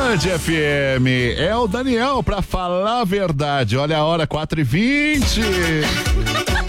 Band FM. É o Daniel, pra falar a verdade. Olha a hora, 4h20.